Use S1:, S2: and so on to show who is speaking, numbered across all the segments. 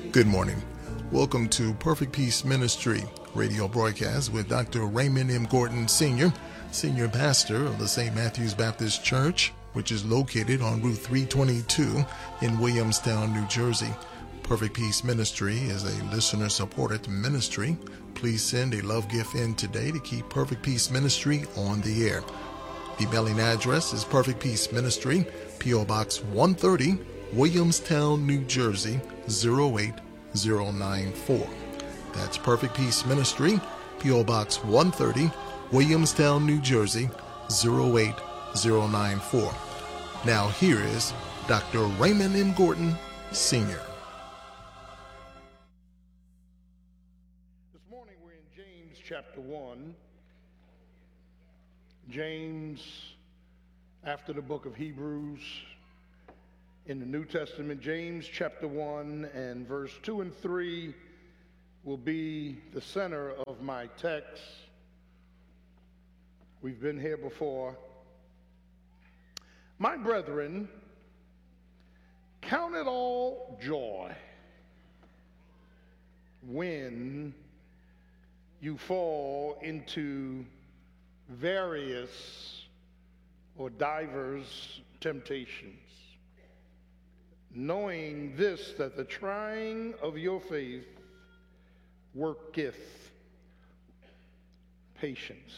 S1: Good morning. Welcome to Perfect Peace Ministry radio broadcast with Dr. Raymond M. Gordon Sr., Senior Pastor of the St. Matthew's Baptist Church, which is located on Route 322 in Williamstown, New Jersey. Perfect Peace Ministry is a listener-supported ministry. Please send a love gift in today to keep Perfect Peace Ministry on the air. The mailing address is Perfect Peace Ministry, P.O. Box 130, Williamstown, New Jersey, 08094. That's Perfect Peace Ministry, P.O. Box 130, Williamstown, New Jersey, 08094. Now here is Dr. Raymond M. Gordon, Sr.
S2: This morning we're in James chapter 1. James, after the book of Hebrews, in the New Testament, James chapter 1 and verse 2 and 3 will be the center of my text. We've been here before. My brethren, count it all joy when you fall into various or divers temptations, knowing this, that the trying of your faith worketh patience.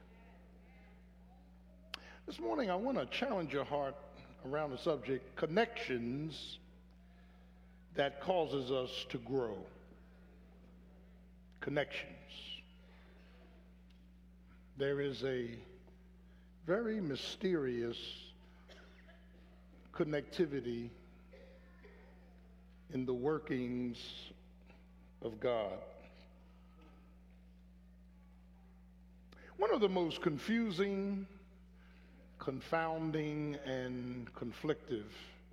S2: This morning I want to challenge your heart around the subject, connections that causes us to grow. Connections. There is a very mysterious connectivity in the workings of God. One of the most confusing, confounding, and conflictive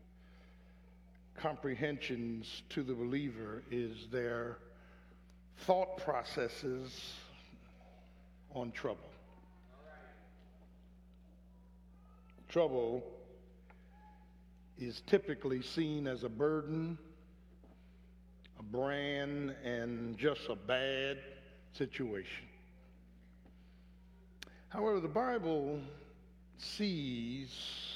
S2: comprehensions to the believer is their thought processes on trouble. Trouble is typically seen as a burden, a brand, and just a bad situation. However, the Bible sees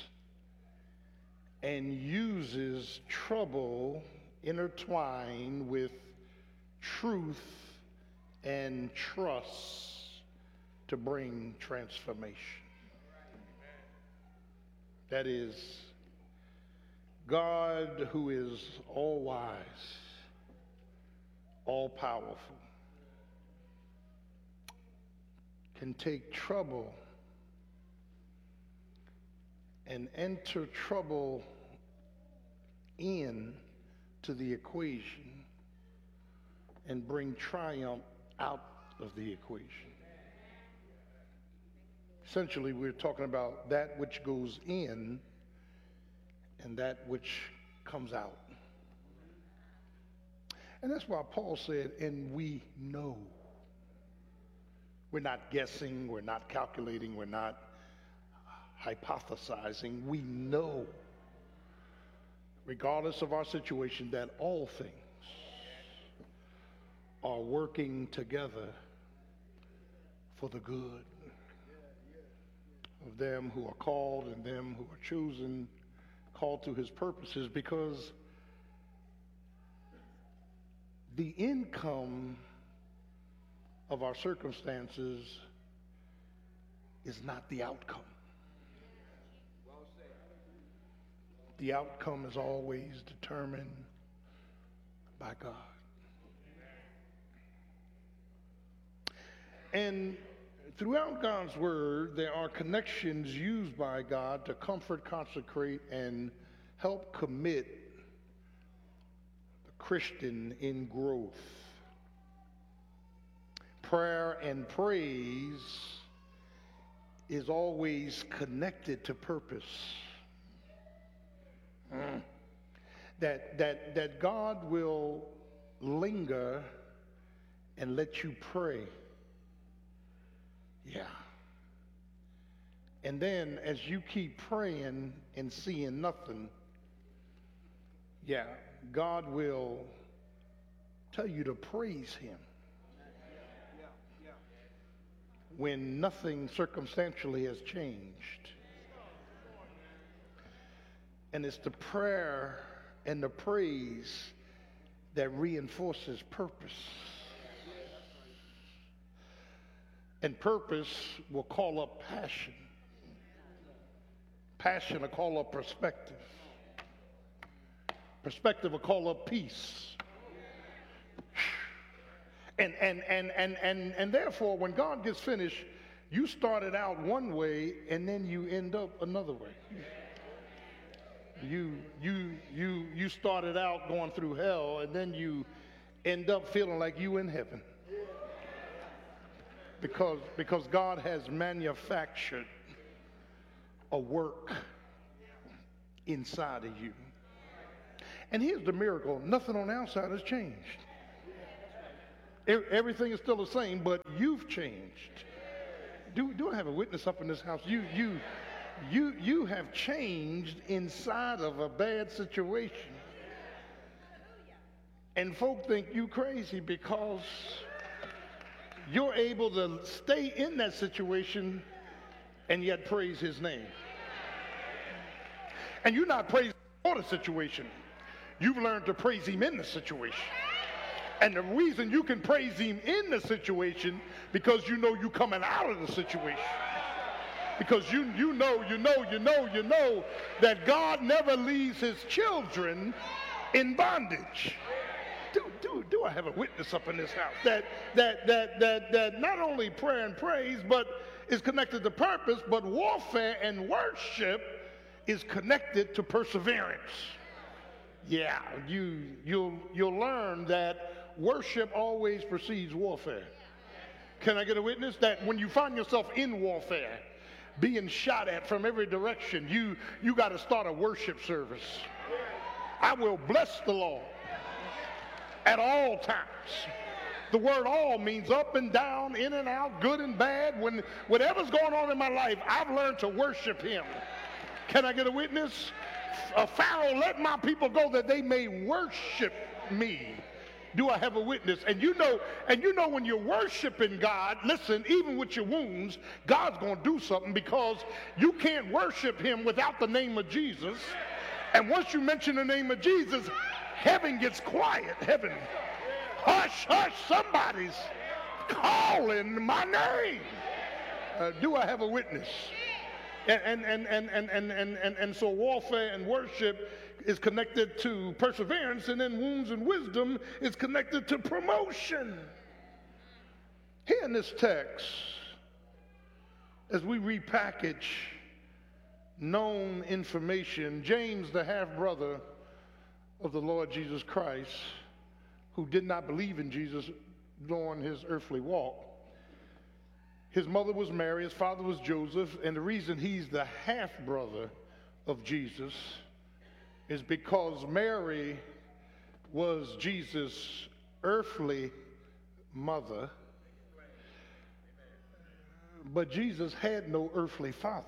S2: and uses trouble intertwined with truth and trust to bring transformation. That is, God, who is all wise, all powerful, can take trouble and enter trouble in to the equation and bring triumph out of the equation. Essentially, we're talking about that which goes in and that which comes out. And that's why Paul said, and we know. We're not guessing, we're not calculating, we're not hypothesizing. We know, regardless of our situation, that all things are working together for the good of them who are called and them who are chosen, called to his purposes, because the income of our circumstances is not the outcome. The outcome is always determined by God. And throughout God's word, there are connections used by God to comfort, consecrate, and help commit the Christian in growth. Prayer and praise is always connected to purpose. That God will linger and let you pray. Yeah. And then as you keep praying and seeing nothing, yeah, God will tell you to praise him when nothing circumstantially has changed. And it's the prayer and the praise that reinforces purpose. And purpose will call up passion. Passion will call up perspective. Perspective will call up peace. And therefore, when God gets finished, you started out one way and then you end up another way. You started out going through hell and then you end up feeling like you in heaven. Because God has manufactured a work inside of you. And here's the miracle. Nothing on the outside has changed. Everything is still the same, but you've changed. Do I have a witness up in this house? You have changed inside of a bad situation. And folk think you crazy because you're able to stay in that situation and yet praise his name. And you're not praising for the situation. You've learned to praise him in the situation. And the reason you can praise him in the situation because you know you're coming out of the situation. Because you know that God never leaves his children in bondage. Do I have a witness up in this house that not only prayer and praise but is connected to purpose, but warfare and worship is connected to perseverance. Yeah, you'll learn that worship always precedes warfare. Can I get a witness that when you find yourself in warfare, being shot at from every direction, you got to start a worship service. I will bless the Lord at all times. The word all means up and down, in and out, good and bad. When whatever's going on in my life, I've learned to worship him. Can I get a witness? Pharaoh, let my people go that they may worship me. Do I have a witness? And you know when you're worshiping God, listen, even with your wounds, God's going to do something because you can't worship him without the name of Jesus. And once you mention the name of Jesus, heaven gets quiet. Heaven, hush, hush, somebody's calling my name. Do I have a witness? And so warfare and worship is connected to perseverance, and then wounds and wisdom is connected to promotion. Here in this text, as we repackage known information, James, the half-brother of the Lord Jesus Christ, who did not believe in Jesus during his earthly walk, his mother was Mary, his father was Joseph, and the reason he's the half-brother of Jesus is because Mary was Jesus' earthly mother, but Jesus had no earthly father.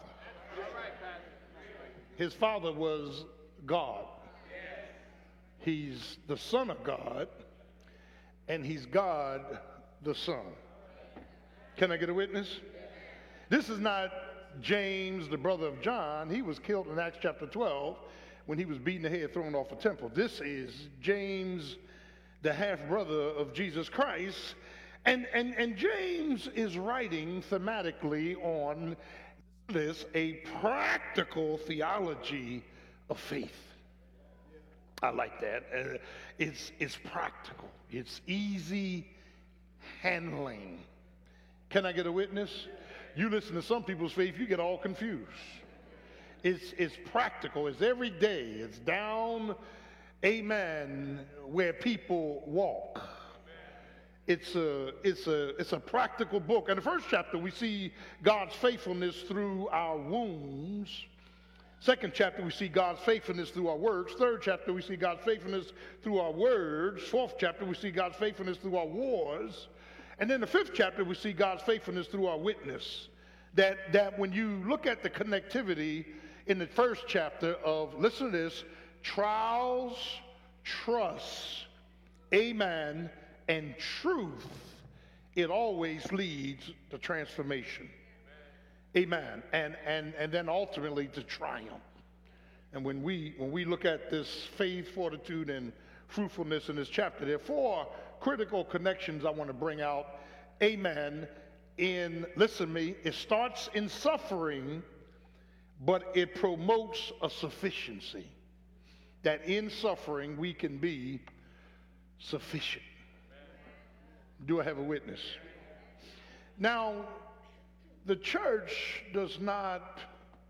S2: His father was God. He's the Son of God, and he's God the Son. Can I get a witness? This is not James, the brother of John. He was killed in Acts chapter 12 when he was beaten the head, thrown off a temple. This is James, the half-brother of Jesus Christ. And James is writing thematically on this, a practical theology of faith. I like that. It's practical. It's easy handling. Can I get a witness? You listen to some people's faith, you get all confused. It's practical. It's every day. It's down, amen, where people walk. It's a practical book. In the first chapter, we see God's faithfulness through our wounds. Second chapter, we see God's faithfulness through our works. Third chapter, we see God's faithfulness through our words. Fourth chapter, we see God's faithfulness through our wars. And then the fifth chapter, we see God's faithfulness through our witness. That when you look at the connectivity in the first chapter of, listen to this, trials, trust, amen, and truth, it always leads to transformation. Amen. And then ultimately to triumph. And when we look at this faith, fortitude, and fruitfulness in this chapter, there are four critical connections I want to bring out. Amen. Listen to me, it starts in suffering, but it promotes a sufficiency. That in suffering we can be sufficient. Do I have a witness? Now, the church does not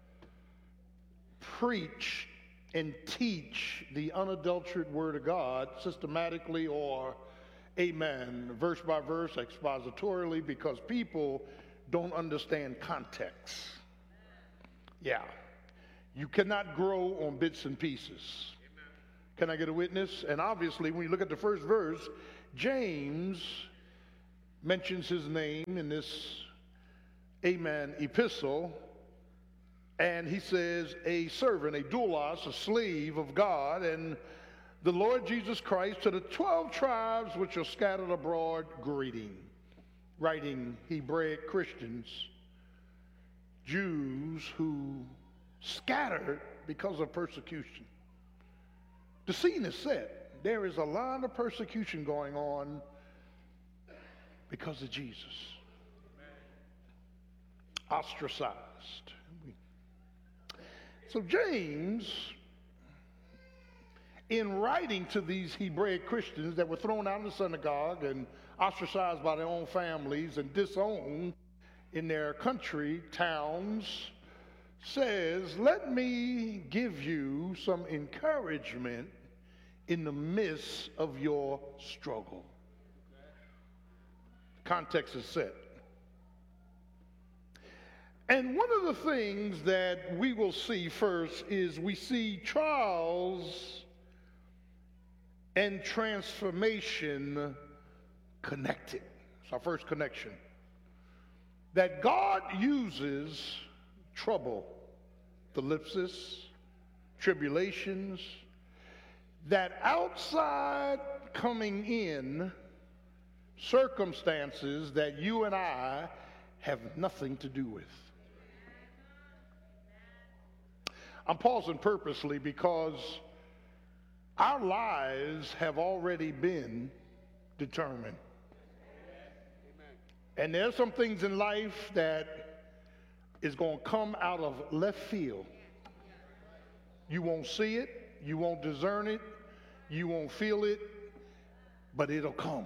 S2: preach and teach the unadulterated word of God systematically or, amen, verse by verse, expositorily, because people don't understand context. Yeah. You cannot grow on bits and pieces. Can I get a witness? And obviously, when you look at the first verse, James mentions his name in this, amen, epistle. And he says, a servant, a doulos, a slave of God, and the Lord Jesus Christ, to the 12 tribes which are scattered abroad, greeting. Writing Hebraic Christians, Jews who scattered because of persecution. The scene is set. There is a lot of persecution going on because of Jesus. Ostracized. So James, in writing to these Hebraic Christians that were thrown out of the synagogue and ostracized by their own families and disowned in their country, towns, says, let me give you some encouragement in the midst of your struggle. Context is set. And one of the things that we will see first is we see trials and transformation connected. It's our first connection. That God uses trouble, thlipsis, tribulations, that outside coming in circumstances that you and I have nothing to do with. I'm pausing purposely because our lives have already been determined. And there's some things in life that is going to come out of left field. You won't see it, you won't discern it, you won't feel it, but it'll come.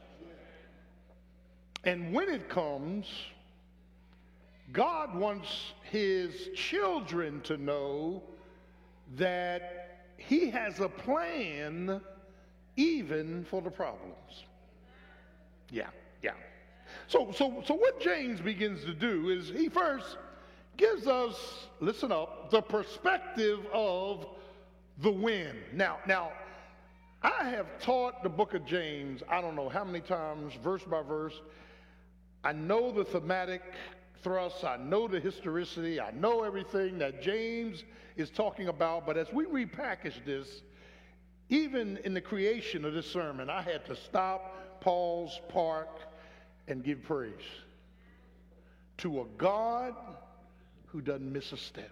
S2: And when it comes, God wants his children to know that he has a plan even for the problems. Yeah. So what James begins to do is he first gives us, listen up, the perspective of the win. Now, I have taught the book of James, I don't know how many times, verse by verse. I know the thematic thrust, I know the historicity, I know everything that James is talking about, but as we repackage this, even in the creation of this sermon, I had to stop, pause, park, and give praise to a God who doesn't miss a step.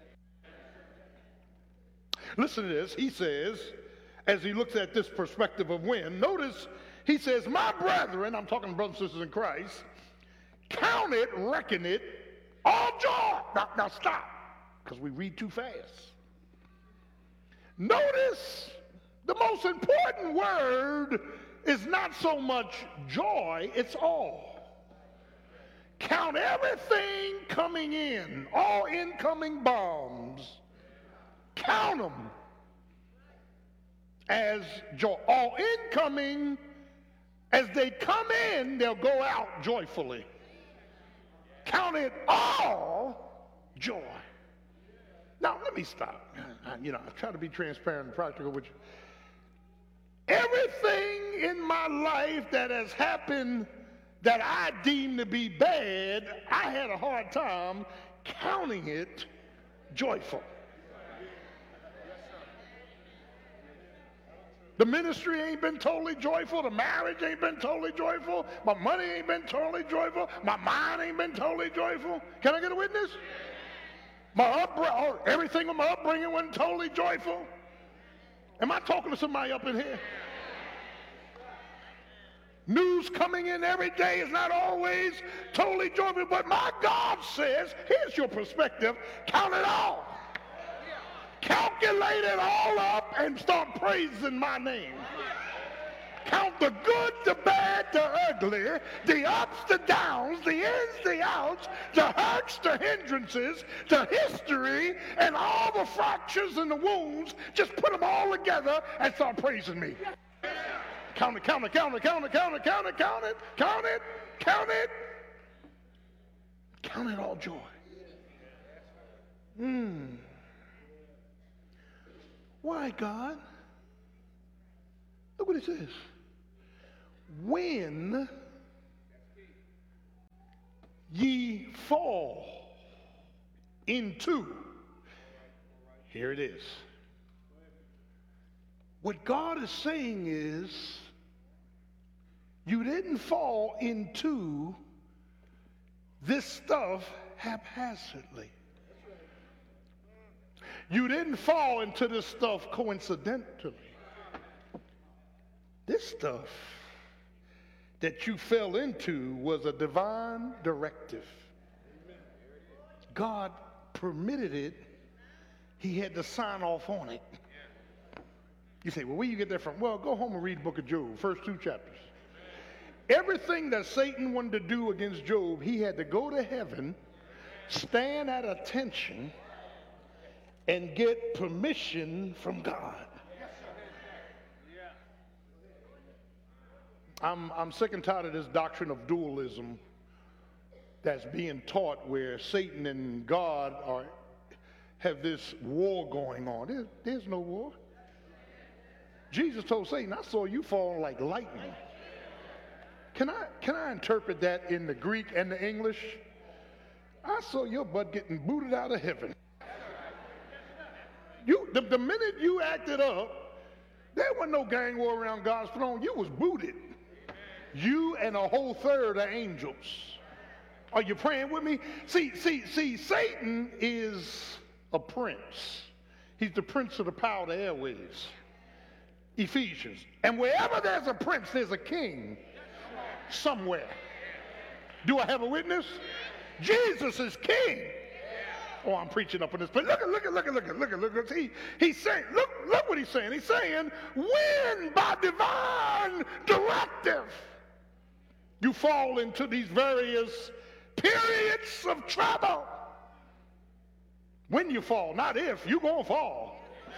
S2: Listen to this. He says, as he looks at this perspective of win, notice he says, my brethren, I'm talking to brothers and sisters in Christ, count it, reckon it, all joy. Now stop, because we read too fast. Notice the most important word is not so much joy, it's all. Count everything coming in, all incoming bombs. Count them as joy. All incoming, as they come in, they'll go out joyfully. Count it all joy. Now, let me stop. I try to be transparent and practical with you. Everything in my life that has happened that I deem to be bad, I had a hard time counting it joyful. The ministry ain't been totally joyful. The marriage ain't been totally joyful. My money ain't been totally joyful. My mind ain't been totally joyful. Can I get a witness? Everything with my upbringing wasn't totally joyful. Am I talking to somebody up in here? News coming in every day is not always totally joyful, but my God says, here's your perspective, count it all. Calculate it all up and start praising my name. Count the good, the bad, the ugly, the ups, the downs, the ins, the outs, the hurts, the hindrances, the history, and all the fractures and the wounds. Just put them all together and start praising me. Count it, count it, count it, count it, count it, count it, count it, count it, count it. Count it all joy. Why, God? Look what it says. When ye fall into, here it is. What God is saying is, you didn't fall into this stuff haphazardly. You didn't fall into this stuff coincidentally. This stuff that you fell into was a divine directive. God permitted it. He had to sign off on it. You say, well, where you get that from? Well, go home and read the book of Job, first 2 chapters. Everything that Satan wanted to do against Job, he had to go to heaven, stand at attention, and get permission from God. I'm sick and tired of this doctrine of dualism that's being taught where Satan and God have this war going on. There's no war. Jesus told Satan, I saw you fall like lightning. Can I interpret that in the Greek and the English? I saw your butt getting booted out of heaven. The minute you acted up, there wasn't no gang war around God's throne. You was booted. You and a whole third of angels. Are you praying with me? See, Satan is a prince. He's the prince of the power of the airways. Ephesians. And wherever there's a prince, there's a king somewhere. Do I have a witness? Jesus is king. Oh, I'm preaching up in this place. Look. He's saying, look what he's saying. He's saying, when by divine directive you fall into these various periods of trouble. When you fall, not if, you're going to fall.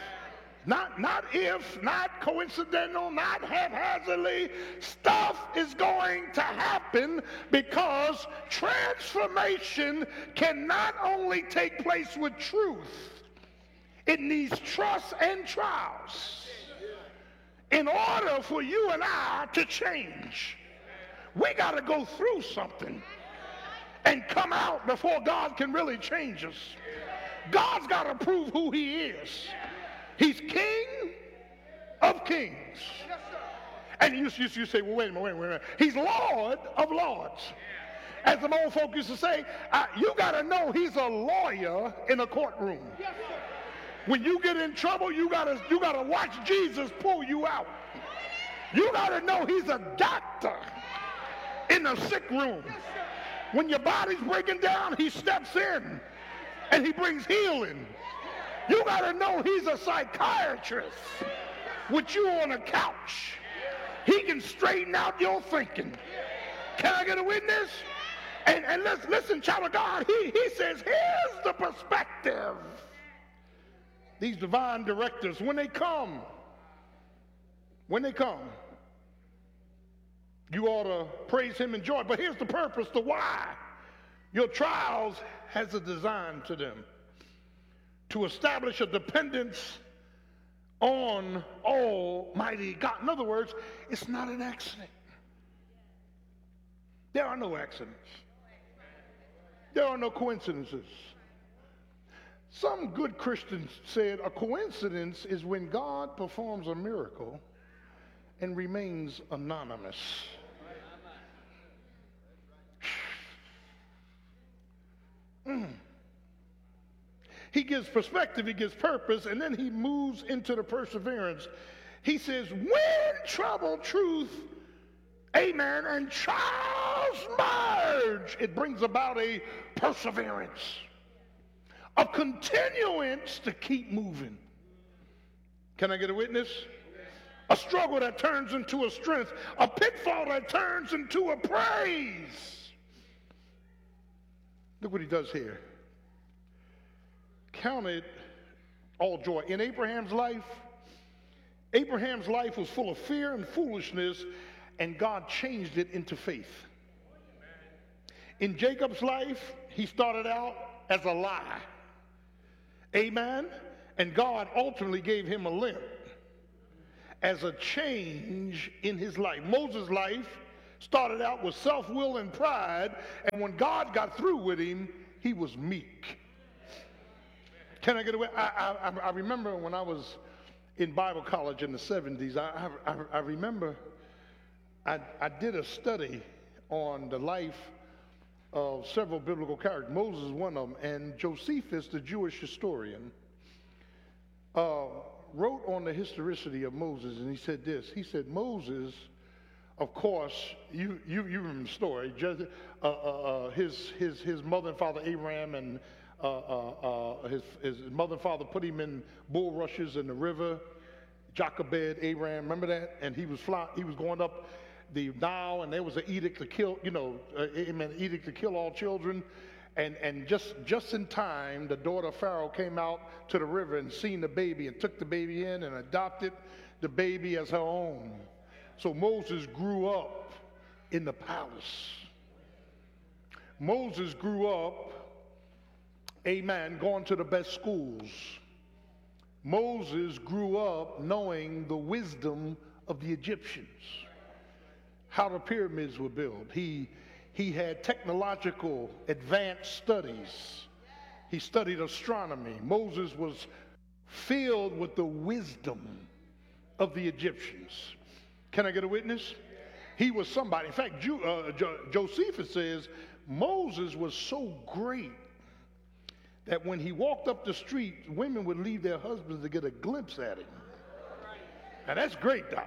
S2: Not if, not coincidental, not haphazardly. Stuff is going to happen because transformation can not only take place with truth, it needs trust and trials. In order for you and I to change, we got to go through something and come out before God can really change us. God's got to prove who he is. He's King of kings. And you say, well, wait a minute. He's Lord of lords. As the old folk used to say, you got to know he's a lawyer in a courtroom. When you get in trouble, you got to watch Jesus pull you out. You got to know he's a doctor in a sick room. When your body's breaking down, he steps in and he brings healing. You got to know he's a psychiatrist with you on a couch. He can straighten out your thinking. Can I get a witness? And listen, child of God, he says, here's the perspective. These divine directives, when they come, you ought to praise him and joy. But here's the purpose, the why. Your trials has a design to them. To establish a dependence on Almighty God. In other words, it's not an accident. There are no accidents. There are no coincidences. Some good Christians said a coincidence is when God performs a miracle and remains anonymous. He gives perspective, he gives purpose, and then he moves into the perseverance. He says, when trouble, truth, amen, and trials merge, it brings about a perseverance, a continuance to keep moving. Can I get a witness? A struggle that turns into a strength, a pitfall that turns into a praise. Look what he does here. Count it all joy. In Abraham's life was full of fear and foolishness, and God changed it into faith. In Jacob's life, he started out as a lie. Amen? And God ultimately gave him a limp as a change in his life. Moses' life started out with self-will and pride, and when God got through with him, he was meek. Can I get away? I remember when I was in Bible college in the 70s, I remember I did a study on the life of several biblical characters. Moses is one of them, and Josephus, the Jewish historian, wrote on the historicity of Moses, and he said this. He said, Moses, of course, you remember the story, his mother and father Abraham and his mother and father put him in bulrushes in the river, Jochebed, Abraham, remember that? And he was going up the Nile, and there was an edict to kill, edict to kill all children. And just in time, the daughter of Pharaoh came out to the river and seen the baby and took the baby in and adopted the baby as her own. So Moses grew up in the palace. Moses grew up, amen, going to the best schools. Moses grew up knowing the wisdom of the Egyptians, how the pyramids were built. He had technological advanced studies. He studied astronomy. Moses was filled with the wisdom of the Egyptians. Can I get a witness? He was somebody. In fact, Josephus says Moses was so great that when he walked up the street, women would leave their husbands to get a glimpse at him. Now that's great, Doc.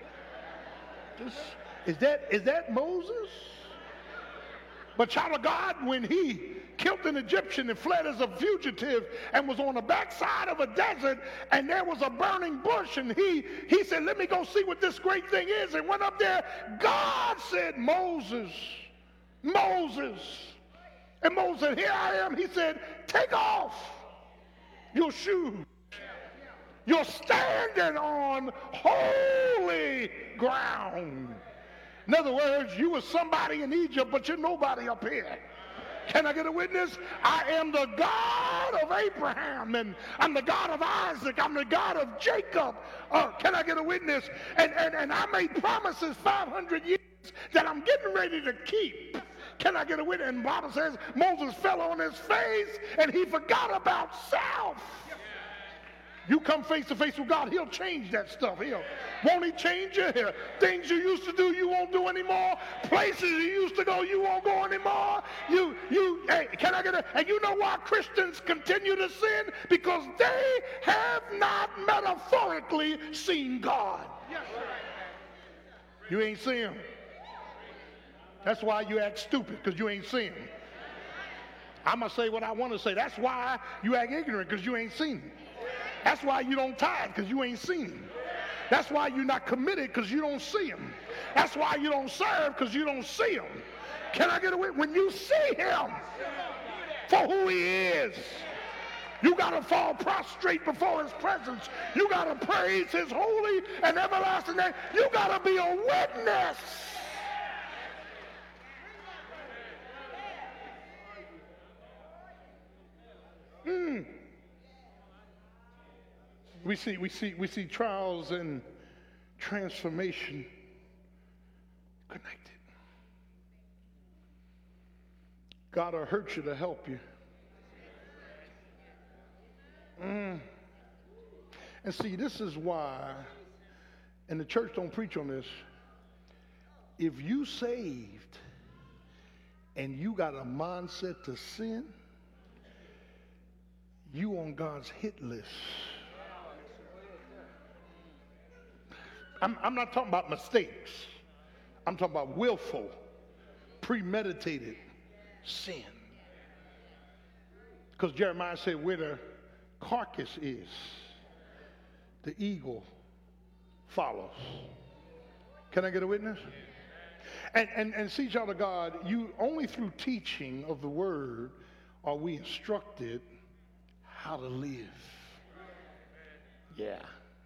S2: Is that Moses? But child of God, when he killed an Egyptian and fled as a fugitive and was on the backside of a desert and there was a burning bush, and he said, let me go see what this great thing is, and went up there, God said, Moses, Moses. And Moses said, here I am. He said, take off your shoes. You're standing on holy ground. In other words, you were somebody in Egypt, but you're nobody up here. Can I get a witness? I am the God of Abraham, and I'm the God of Isaac. I'm the God of Jacob. Can I get a witness? And I made promises 500 years that I'm getting ready to keep. Can I get a witness? And the Bible says Moses fell on his face and he forgot about self. You come face to face with God, he'll change that stuff. Won't he change you? Things you used to do, you won't do anymore. Places you used to go, you won't go anymore. Hey, can I get a, and you know why Christians continue to sin? Because they have not metaphorically seen God. You ain't seen him. That's why you act stupid, because you ain't seen him. I'm going to say what I want to say. That's why you act ignorant, because you ain't seen him. That's why you don't tithe, because you ain't seen him. That's why you're not committed, because you don't see him. That's why you don't serve, because you don't see him. Can I get away? When you see him for who he is, you got to fall prostrate before his presence. You got to praise his holy and everlasting name. You got to be a witness. We see trials and transformation connected. God will hurt you to help you. And see, this is why and the church don't preach on this, if you saved and you got a mindset to sin, you on God's hit list. I'm not talking about mistakes. I'm talking about willful, premeditated sin. Because Jeremiah said where the carcass is, the eagle follows. Can I get a witness? And see, child of God, you only through teaching of the word are we instructed how to live. Yeah.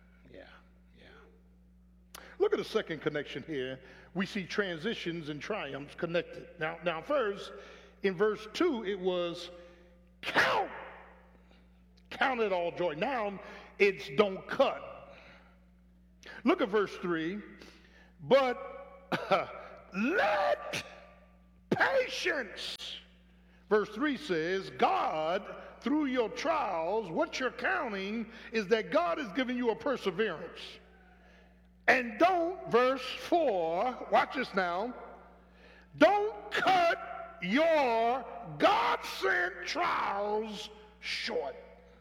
S2: Look at the second connection here. We see transitions and triumphs connected. Now first, in verse 2, it was count it all joy. Now it's don't cut. Look at verse 3. But let patience. Verse 3 says, God, through your trials, what you're counting is that God is giving you a perseverance. And don't, verse 4, watch this now, don't cut your God-sent trials short.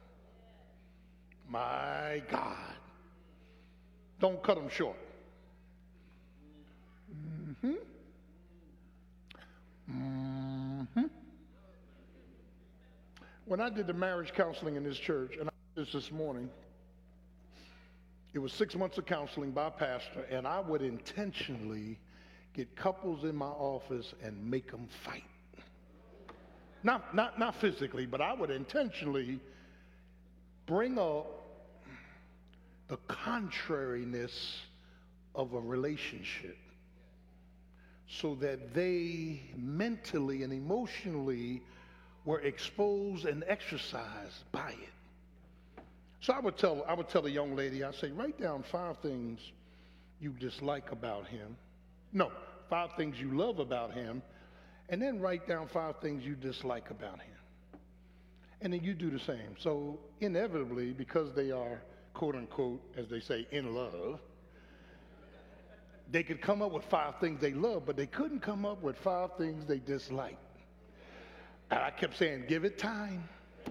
S2: My God. Don't cut them short. When I did the marriage counseling in this church, and I did this morning, it was 6 months of counseling by a pastor, and I would intentionally get couples in my office and make them fight. Not physically, but I would intentionally bring up the contrariness of a relationship so that they mentally and emotionally were exposed and exercised by it. So I would tell a young lady, I say, write down 5 things you dislike about him. No, 5 things you love about him, and then write down 5 things you dislike about him. And then you do the same. So inevitably, because they are, quote unquote, as they say, in love, they could come up with 5 things they love, but they couldn't come up with 5 things they dislike. And I kept saying, give it time.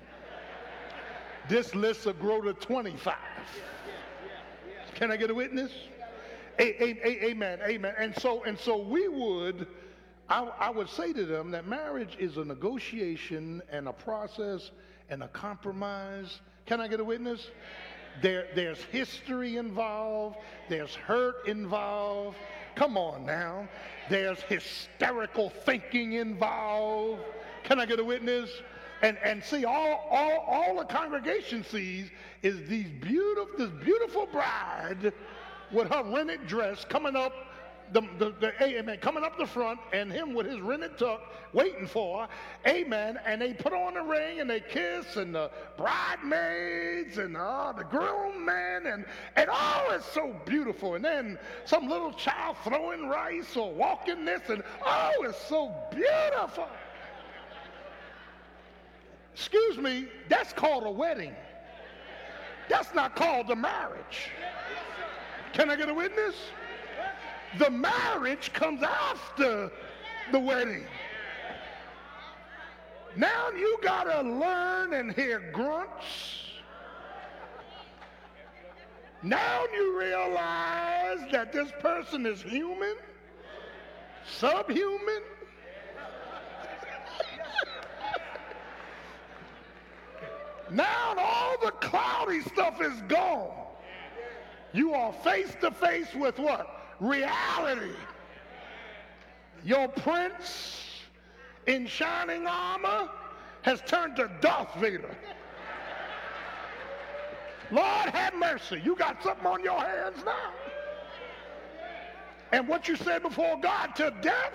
S2: This list will grow to 25. Can I get a witness? Amen. And so we would, I would say to them that marriage is a negotiation and a process and a compromise. Can I get a witness? There's history involved. There's hurt involved. Come on now. There's hysterical thinking involved. Can I get a witness? And see, all the congregation sees is this beautiful bride with her rented dress coming up coming up the front, and him with his rented tuck waiting for her, amen, and they put on the ring and they kiss, and the bridesmaids and the groommen, and all is so beautiful, and then some little child throwing rice or walking this, and oh, it's so beautiful. Excuse me, that's called a wedding. That's not called a marriage. Can I get a witness? The marriage comes after the wedding. Now you gotta learn and hear grunts. Now you realize that this person is human, subhuman. Now all the cloudy stuff is gone. You are face to face with what? Reality. Your prince in shining armor has turned to Darth Vader. Lord have mercy. You got something on your hands now. And what you said before God to death,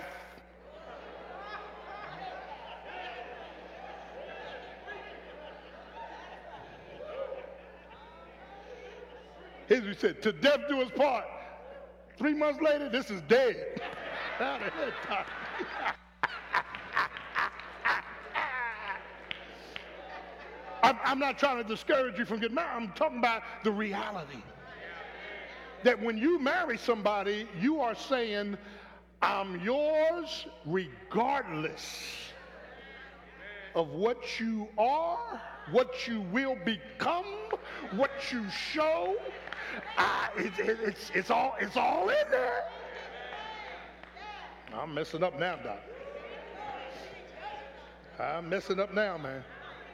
S2: as we said, to death do us part. 3 months later, this is dead. I'm not trying to discourage you from getting married. I'm talking about the reality. that when you marry somebody, you are saying, I'm yours regardless of what you are, what you will become, what you show. It's all in there. I'm messing up now, Doc. I'm messing up now, man.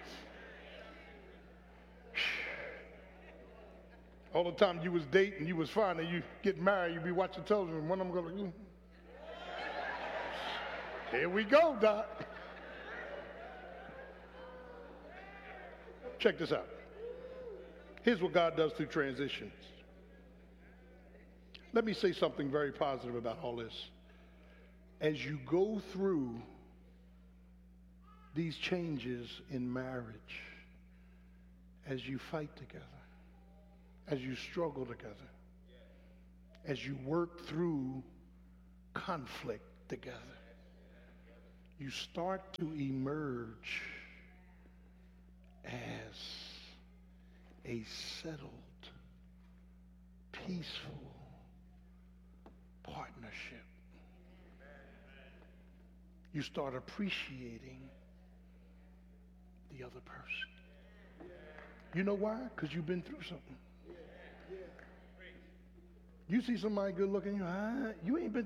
S2: All the time you was dating, you was fine, and you get married, you be watching television, one of them go like, here we go, Doc. Check this out. Here's what God does through transitions. Let me say something very positive about all this. As you go through these changes in marriage, as you fight together, as you struggle together, as you work through conflict together, you start to emerge as a settled, peaceful partnership. You start appreciating the other person. You know why? Because you've been through something. You see somebody good looking, you ain't been